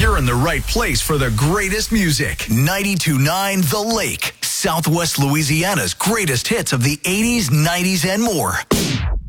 You're in the right place for the greatest music. 92.9 The Lake, Southwest Louisiana's greatest hits of the 80s, 90s, and more.